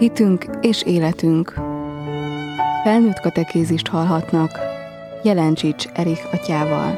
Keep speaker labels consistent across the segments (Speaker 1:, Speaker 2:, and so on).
Speaker 1: Hitünk és életünk. Felnőtt katekézist hallhatnak Jelencsics Erich atyával.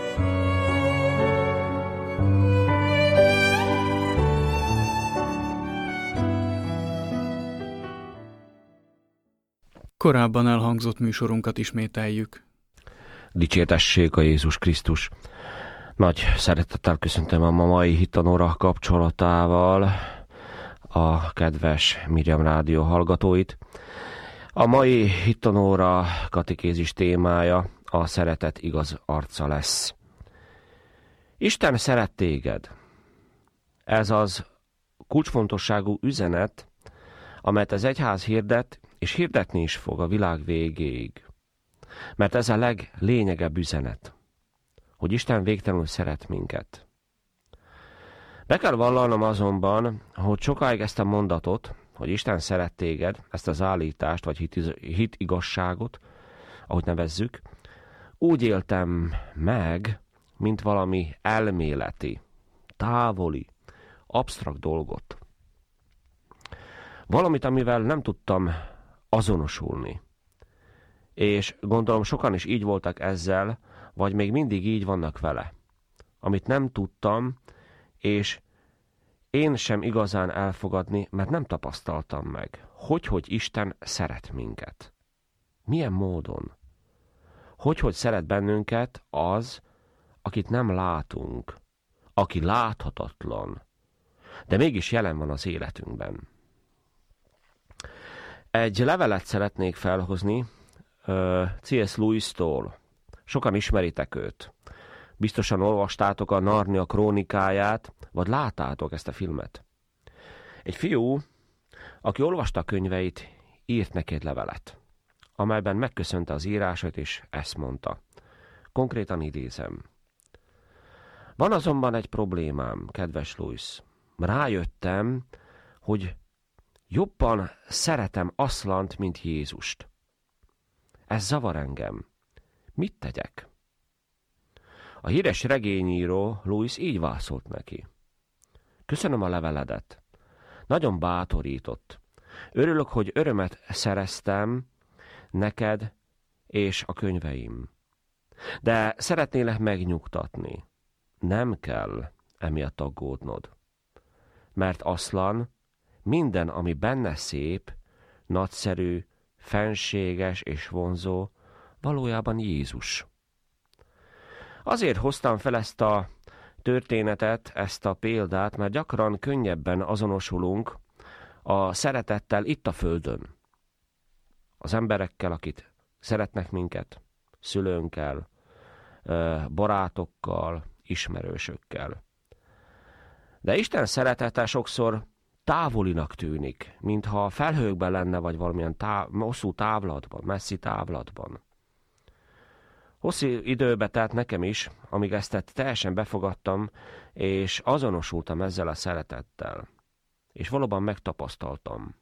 Speaker 2: Korábban elhangzott műsorunkat ismételjük.
Speaker 3: Dicsértessék a Jézus Krisztus! Nagy szeretettel köszöntöm a mai hittanóra kapcsolatával a kedves Miriam Rádió hallgatóit. A mai hittanóra katekézis témája a szeretet igaz arca lesz. Isten szeret téged. Ez az kulcsfontosságú üzenet, amelyet az egyház hirdet, és hirdetni is fog a világ végéig. Mert ez a leglényegebb üzenet, hogy Isten végtelenül szeret minket. Be kell vallanom azonban, hogy sokáig ezt a mondatot, hogy Isten szeret téged, ezt az állítást, vagy hitigasságot, ahogy nevezzük, úgy éltem meg, mint valami elméleti, távoli, absztrakt dolgot. Valamit, amivel nem tudtam azonosulni. És gondolom sokan is így voltak ezzel, vagy még mindig így vannak vele. Amit nem tudtam, és én sem igazán elfogadni, mert nem tapasztaltam meg. Hogy Isten szeret minket. Milyen módon? Hogy szeret bennünket az, akit nem látunk, aki láthatatlan, de mégis jelen van az életünkben. Egy levelet szeretnék felhozni C.S. Lewis-tól. Sokan ismeritek őt. Biztosan olvastátok a Narnia krónikáját, vagy láttátok ezt a filmet. Egy fiú, aki olvasta a könyveit, írt neki egy levelet, amelyben megköszönte az írásait, és ezt mondta. Konkrétan idézem. Van azonban egy problémám, kedves Lewis. Rájöttem, hogy jobban szeretem Aszlant, mint Jézust. Ez zavar engem. Mit tegyek? A híres regényíró Lewis így válaszolt neki. Köszönöm a leveledet. Nagyon bátorított. Örülök, hogy örömet szereztem neked és a könyveim. De szeretnélek megnyugtatni. Nem kell emiatt aggódnod. Mert Aszlan minden, ami benne szép, nagyszerű, fenséges és vonzó, valójában Jézus. Azért hoztam fel ezt a történetet, ezt a példát, mert gyakran könnyebben azonosulunk a szeretettel itt a földön. Az emberekkel, akik szeretnek minket, szülőnkkel, barátokkal, ismerősökkel. De Isten szeretete sokszor távolinak tűnik, mintha felhőkben lenne, vagy valamilyen hosszú távlatban, messzi távlatban. Hosszú időbe telt nekem is, amíg ezt teljesen befogadtam, és azonosultam ezzel a szeretettel. És valóban megtapasztaltam,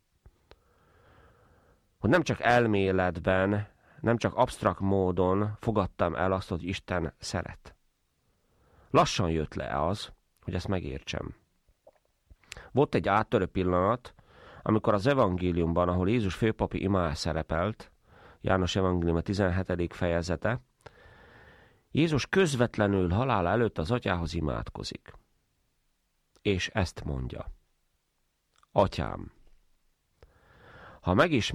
Speaker 3: hogy nem csak elméletben, nem csak absztrakt módon fogadtam el azt, hogy Isten szeret. Lassan jött le az, hogy ezt megértsem. Volt egy áttörő pillanat, amikor az evangéliumban, ahol Jézus főpapi imája szerepelt, János evangélium 17. fejezete, Jézus közvetlenül halála előtt az atyához imádkozik. És ezt mondja. Atyám, ha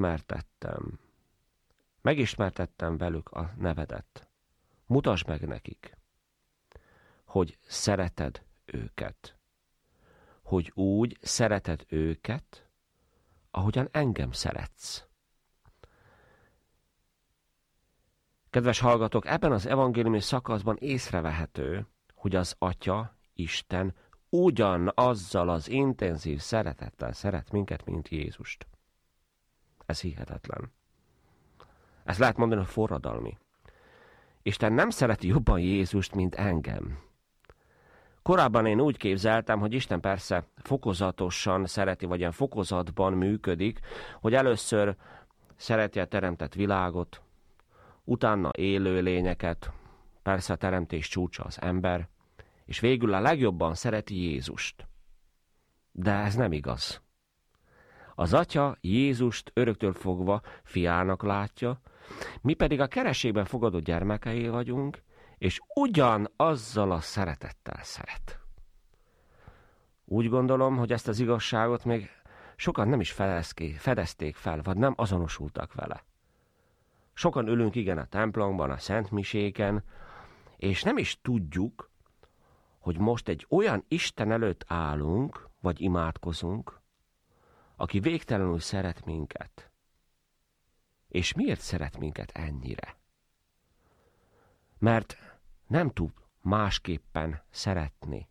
Speaker 3: megismertettem velük a nevedet, mutasd meg nekik, hogy szereted őket. Hogy úgy szereted őket, ahogyan engem szeretsz. Kedves hallgatók, ebben az evangéliumi szakaszban észrevehető, hogy az Atya, Isten ugyanazzal az intenzív szeretettel szeret minket, mint Jézust. Ez hihetetlen. Ezt lehet mondani, hogy forradalmi. Isten nem szereti jobban Jézust, mint engem. Korábban én úgy képzeltem, hogy Isten persze fokozatosan szereti, vagy ilyen fokozatban működik, hogy először szereti a teremtett világot, utána élő lényeket, persze a teremtés csúcsa az ember, és végül a legjobban szereti Jézust. De ez nem igaz. Az Atya Jézust öröktől fogva fiának látja, mi pedig a kerességben fogadott gyermekei vagyunk, és ugyanazzal a szeretettel szeret. Úgy gondolom, hogy ezt az igazságot még sokan nem is fedezték fel, vagy nem azonosultak vele. Sokan ülünk igen a templomban, a szentmiséken, és nem is tudjuk, hogy most egy olyan Isten előtt állunk, vagy imádkozunk, aki végtelenül szeret minket. És miért szeret minket ennyire? Mert nem tud másképpen szeretni.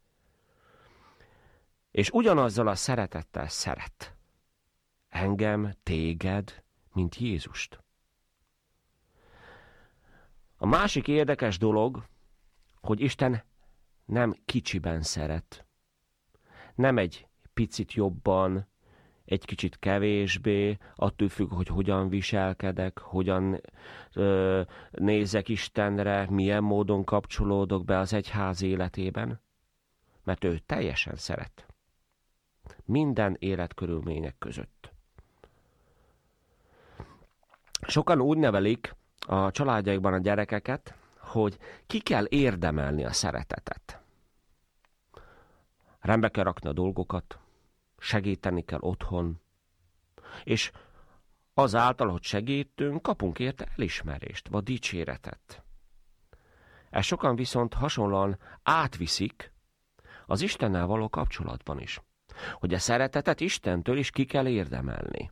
Speaker 3: És ugyanazzal a szeretettel szeret engem, téged, mint Jézust. A másik érdekes dolog, hogy Isten nem kicsiben szeret, nem egy picit jobban, egy kicsit kevésbé, attól függ, hogy hogyan viselkedek, hogyan nézek Istenre, milyen módon kapcsolódok be az egyház életében, mert ő teljesen szeret. Minden életkörülmények között. Sokan úgy nevelik a családjaikban a gyerekeket, hogy ki kell érdemelni a szeretetet. Rendbe kell rakni a dolgokat, segíteni kell otthon, és azáltal, hogy segítünk, kapunk érte elismerést, vagy dicséretet. Ezt sokan viszont hasonlóan átviszik az Istennel való kapcsolatban is, hogy a szeretetet Istentől is ki kell érdemelni.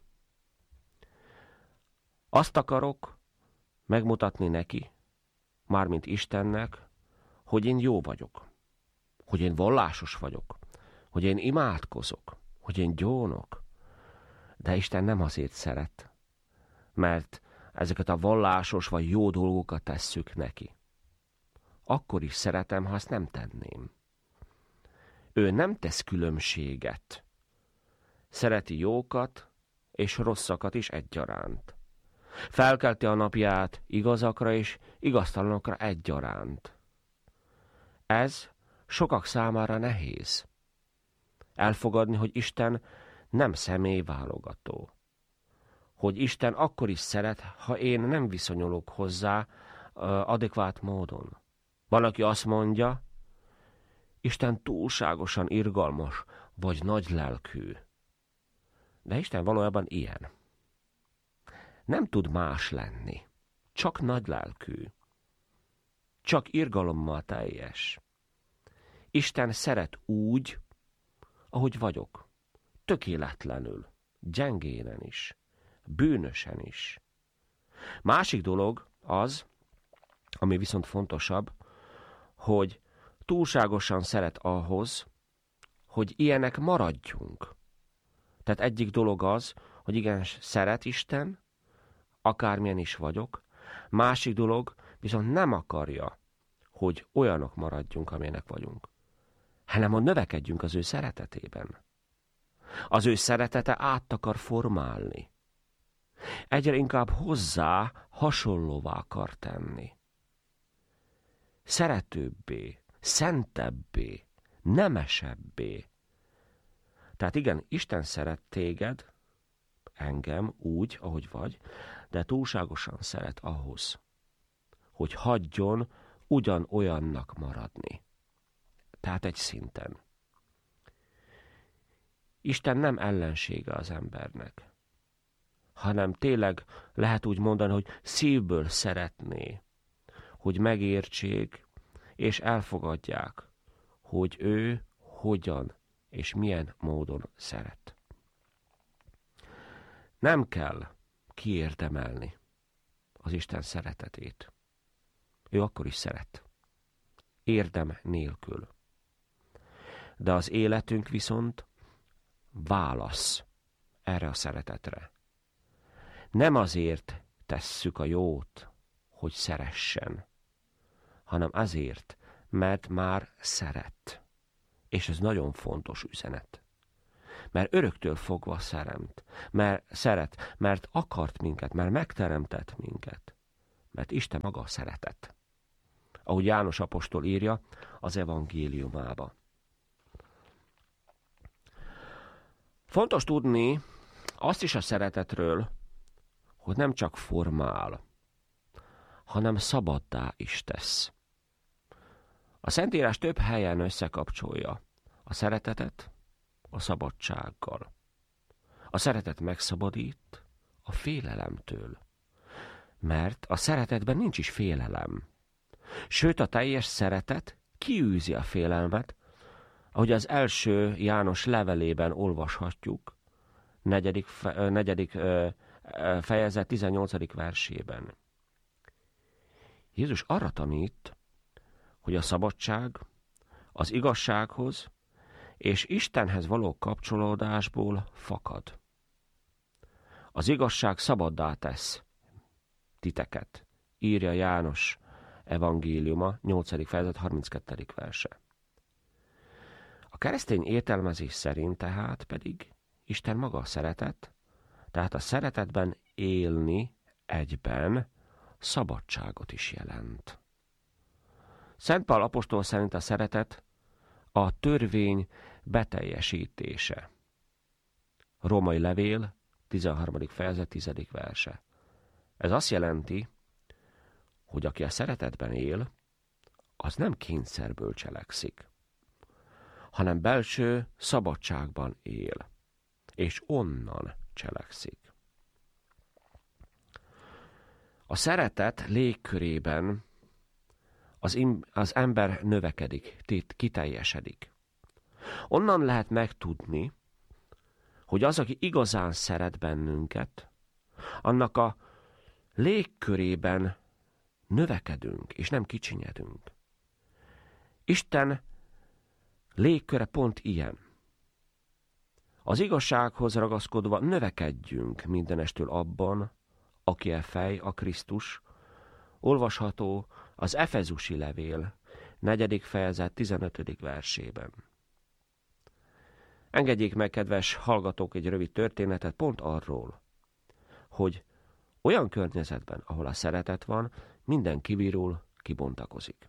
Speaker 3: Azt akarok megmutatni neki, mármint Istennek, hogy én jó vagyok, hogy én vallásos vagyok, hogy én imádkozok, hogy én gyónok. De Isten nem azért szeret, mert ezeket a vallásos vagy jó dolgokat tesszük neki. Akkor is szeretem, ha ezt nem tenném. Ő nem tesz különbséget. Szereti jókat és rosszakat is egyaránt. Felkelti a napját igazakra és igaztalanokra egyaránt. Ez sokak számára nehéz. Elfogadni, hogy Isten nem személyválogató. Hogy Isten akkor is szeret, ha én nem viszonyulok hozzá adekvát módon. Van, aki azt mondja, Isten túlságosan irgalmas vagy nagylelkű. De Isten valójában ilyen. Nem tud más lenni. Csak nagylelkű. Csak irgalommal teljes. Isten szeret úgy, ahogy vagyok. Tökéletlenül. Gyengénen is. Bűnösen is. Másik dolog az, ami viszont fontosabb, hogy túlságosan szeret ahhoz, hogy ilyenek maradjunk. Tehát egyik dolog az, hogy igen, szeret Isten, akármilyen is vagyok, másik dolog viszont nem akarja, hogy olyanok maradjunk, amilyenek vagyunk, hanem hogy növekedjünk az ő szeretetében. Az ő szeretete át akar formálni. Egyre inkább hozzá hasonlóvá akar tenni. Szeretőbbé, szentebbé, nemesebbé. Tehát igen, Isten szeret téged, engem úgy, ahogy vagy, de túlságosan szeret ahhoz, hogy hagyjon ugyanolyannak maradni. Tehát egy szinten. Isten nem ellensége az embernek, hanem tényleg lehet úgy mondani, hogy szívből szeretné, hogy megértsék és elfogadják, hogy ő hogyan és milyen módon szeret. Nem kell kiérdemelni az Isten szeretetét. Ő akkor is szeret. Érdem nélkül. De az életünk viszont válasz erre a szeretetre. Nem azért tesszük a jót, hogy szeressen, hanem azért, mert már szeret. És ez nagyon fontos üzenet. Mert öröktől fogva szeret, mert akart minket, mert megteremtett minket. Mert Isten maga szeretet. Ahogy János apostol írja az evangéliumába. Fontos tudni, Azt is a szeretetről, hogy nem csak formál, hanem szabaddá is tesz. A Szentírás több helyen összekapcsolja a szeretetet a szabadsággal. A szeretet megszabadít a félelemtől, mert a szeretetben nincs is félelem. Sőt, a teljes szeretet kiűzi a félelmet, ahogy az első János levelében olvashatjuk, 4. fejezet 18. versében. Jézus arra tanít, hogy a szabadság az igazsághoz és Istenhez való kapcsolódásból fakad. Az igazság szabaddá tesz titeket, írja János evangéliuma, 8. fejezet 32. verse. A keresztény értelmezés szerint tehát pedig Isten maga a szeretet, tehát a szeretetben élni egyben szabadságot is jelent. Szent Pál apostol szerint a szeretet a törvény beteljesítése. Római levél, 13. fejezet 10. verse. Ez azt jelenti, hogy aki a szeretetben él, az nem kényszerből cselekszik, hanem belső szabadságban él, és onnan cselekszik. A szeretet légkörében az ember növekedik, kiteljesedik. Onnan lehet megtudni, hogy az, aki igazán szeret bennünket, annak a légkörében növekedünk, és nem kicsinyedünk. Isten légköre pont ilyen. Az igazsághoz ragaszkodva növekedjünk mindenestől abban, aki a fej, a Krisztus, olvasható az Efezusi levél 4. fejezet 15. versében. Engedjék meg, kedves hallgatók, egy rövid történetet pont arról, hogy olyan környezetben, ahol a szeretet van, minden kívülről kibontakozik.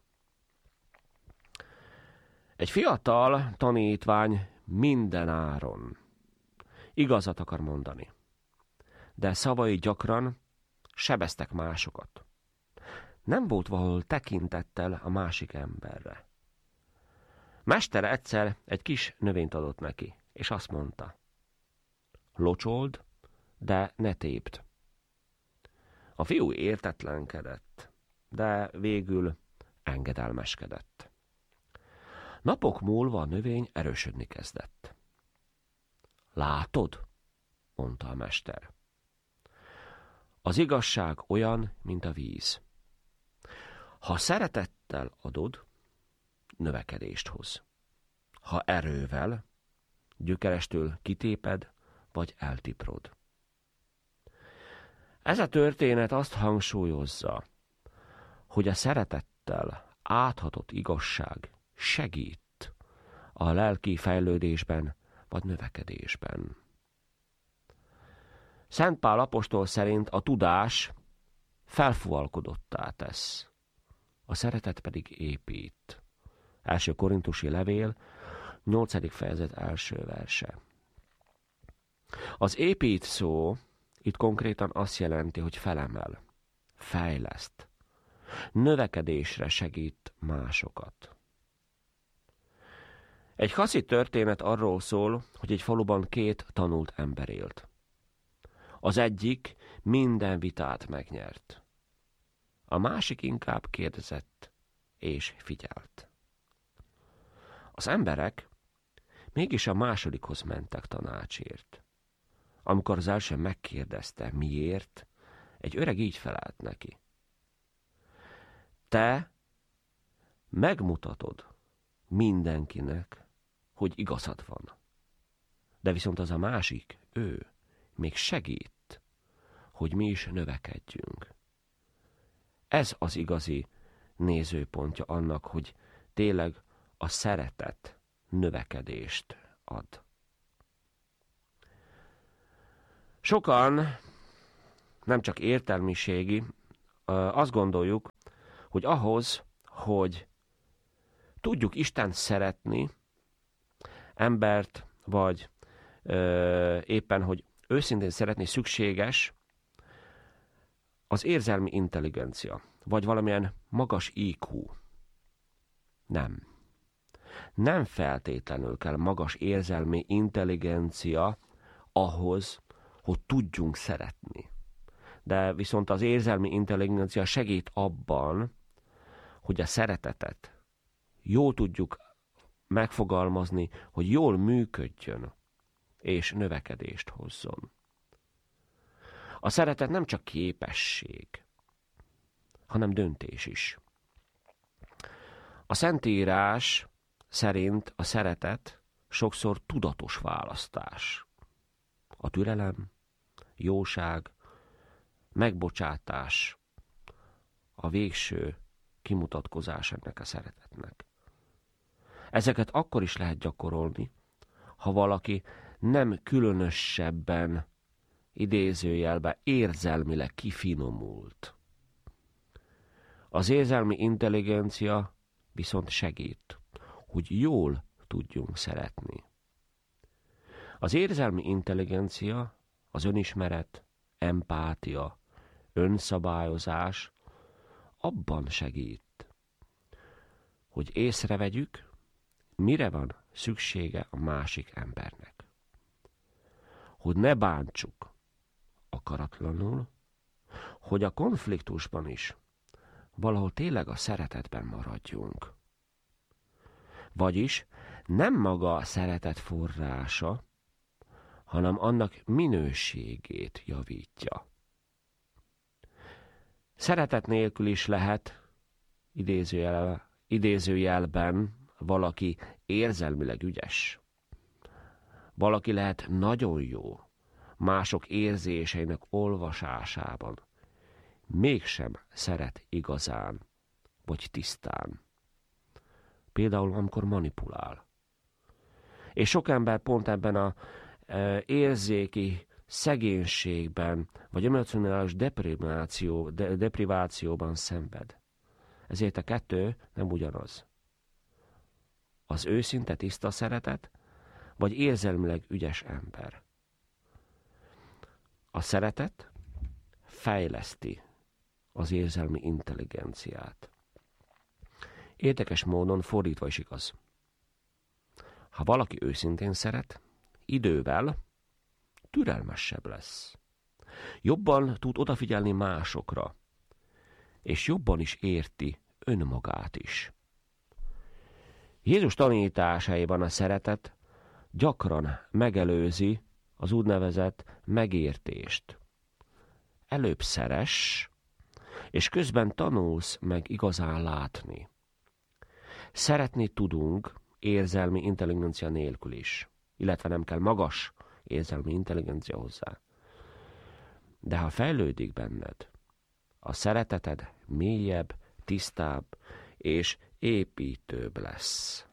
Speaker 3: Egy fiatal tanítvány minden áron igazat akar mondani, de szavai gyakran sebeztek másokat. Nem volt valahol tekintettel a másik emberre. Mestere egyszer egy kis növényt adott neki, és azt mondta: locsold, de ne tépd. A fiú értetlenkedett, de végül engedelmeskedett. Napok múlva a növény erősödni kezdett. Látod? Mondta a mester. Az igazság olyan, mint a víz. Ha szeretettel adod, növekedést hoz. Ha erővel, gyökerestől kitéped, vagy eltiprod. Ez a történet azt hangsúlyozza, hogy a szeretettel áthatott igazság segít a lelki fejlődésben vagy növekedésben. Szent Pál apostol szerint a tudás felfúvalkodottá tesz, a szeretet pedig épít. 1. Korintusi levél, 8. fejezet 1. verse. Az épít szó itt konkrétan azt jelenti, hogy felemel, fejleszt, növekedésre segít másokat. Egy haszi történet arról szól, hogy egy faluban 2 tanult ember élt. Az egyik minden vitát megnyert. A másik inkább kérdezett és figyelt. Az emberek mégis a másodikhoz mentek tanácsért. Amikor az első megkérdezte, miért, egy öreg így felelt neki: te megmutatod mindenkinek, hogy igazad van. De viszont az a másik, ő még segít, hogy mi is növekedjünk. Ez az igazi nézőpontja annak, hogy tényleg a szeretet növekedést ad. Sokan, nem csak értelmiségi, azt gondoljuk, hogy ahhoz, hogy tudjuk Istent szeretni, embert, vagy éppen, hogy őszintén szeretni szükséges az érzelmi intelligencia, vagy valamilyen magas IQ. Nem feltétlenül kell magas érzelmi intelligencia ahhoz, hogy tudjunk szeretni. De viszont az érzelmi intelligencia segít abban, hogy a szeretetet jól tudjuk megfogalmazni, hogy jól működjön, és növekedést hozzon. A szeretet nem csak képesség, hanem döntés is. A Szentírás szerint a szeretet sokszor tudatos választás. A türelem, jóság, megbocsátás a végső kimutatkozás ennek a szeretetnek. Ezeket akkor is lehet gyakorolni, ha valaki nem különösebben, idézőjelben érzelmileg kifinomult. Az érzelmi intelligencia viszont segít, hogy jól tudjunk szeretni. Az érzelmi intelligencia, az önismeret, empátia, önszabályozás abban segít, hogy észrevegyük, mire van szüksége a másik embernek. Hogy ne bántsuk akaratlanul, hogy a konfliktusban is valahol tényleg a szeretetben maradjunk. Vagyis nem maga a szeretet forrása, hanem annak minőségét javítja. Szeretet nélkül is lehet, idézőjelben valaki érzelmileg ügyes. Valaki lehet nagyon jó mások érzéseinek olvasásában, mégsem szeret igazán, vagy tisztán. Például, amikor manipulál. És sok ember pont ebben a érzéki szegénységben, vagy emocionális deprivációban szenved. Ezért a kettő nem ugyanaz. Az őszinte tiszta szeretet, vagy érzelmileg ügyes ember. A szeretet fejleszti az érzelmi intelligenciát. Érdekes módon fordítva is igaz. Ha valaki őszintén szeret, idővel türelmesebb lesz. Jobban tud odafigyelni másokra, és jobban is érti önmagát is. Jézus tanításaiban a szeretet gyakran megelőzi az úgynevezett megértést. Előbb szeress, és közben tanulsz meg igazán látni. Szeretni tudunk érzelmi intelligencia nélkül is, illetve nem kell magas érzelmi intelligencia hozzá. De ha fejlődik benned, a szereteted mélyebb, tisztább és építőbb lesz.